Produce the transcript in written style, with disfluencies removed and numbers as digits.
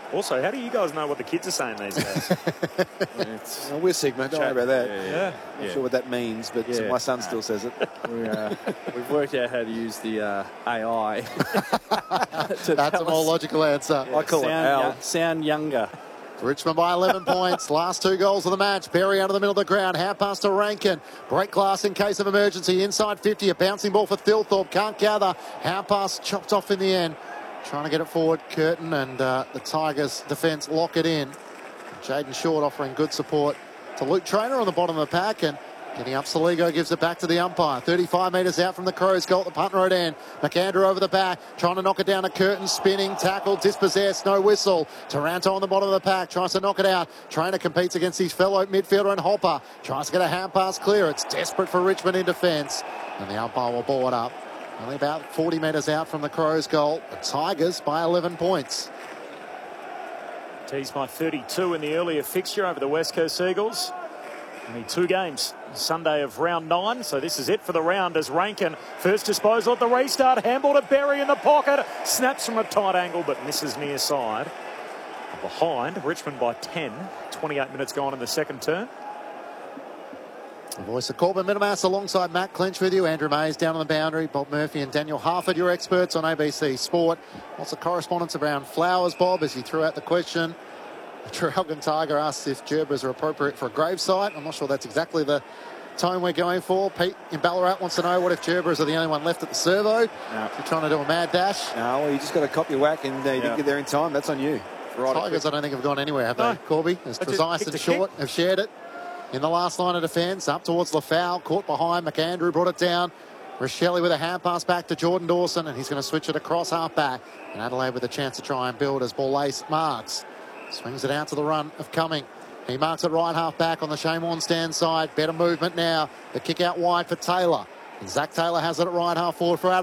Also, how do you guys know what the kids are saying these days? Well, we're Sigma, don't worry about that. Yeah. Not sure what that means, but my son still says it. We've worked out how to use the AI. That's a more logical answer. I call it Al. Sound younger. Richmond by 11 points. Last 2 goals of the match. Berry out of the middle of the ground. Half pass to Rankin. Break glass in case of emergency. Inside 50. A bouncing ball for Thilthorpe. Can't gather. Half pass chopped off in the end. Trying to get it forward. Curtin and the Tigers defence lock it in. Jaden Short offering good support to Luke Traynor on the bottom of the pack. And getting up, Saligo gives it back to the umpire. 35 metres out from the Crows goal at the punt road end. McAndrew over the back, trying to knock it down to Curtin, spinning, tackle, dispossessed, no whistle. Taranto on the bottom of the pack, tries to knock it out. Traynor competes against his fellow midfielder and Hopper. Tries to get a hand pass clear. It's desperate for Richmond in defence. And the umpire will ball it up. Only about 40 metres out from the Crows goal. The Tigers by 11 points. Teased by 32 in the earlier fixture over the West Coast Eagles. Only 2 games. Sunday of round 9, so this is it for the round as Rankin first disposal at the restart. Handball to Berry in the pocket. Snaps from a tight angle but misses near side. Behind, Richmond by 10. 28 minutes gone in the second term. The voice of Corbin Minimas alongside Matt Clinch with you. Andrew Mays down on the boundary. Bob Murphy and Daniel Harford, your experts on ABC Sport. Lots of correspondence around Flowers, Bob, as he threw out the question. The Traralgon Tiger asks if gerbers are appropriate for a gravesite. I'm not sure that's exactly the tone we're going for. Pete in Ballarat wants to know what if gerbers are the only one left at the servo. No. You're trying to do a mad dash. No, well, you just got to cop your whack and you didn't get there in time. That's on you. Right. Tigers, I don't think have gone anywhere, have No. they, Corby? As Precise and Short have shared it. In the last line of defence, up towards Lafau, caught behind. McAndrew brought it down. Rochelli with a hand pass back to Jordan Dawson, and he's going to switch it across half back. And Adelaide with a chance to try and build as Borlase marks. Swings it out to the run of Cumming. He marks it right half back on the Shane Warne stand side. Better movement now. The kick out wide for Taylor. And Zach Taylor has it at right half forward for Adelaide.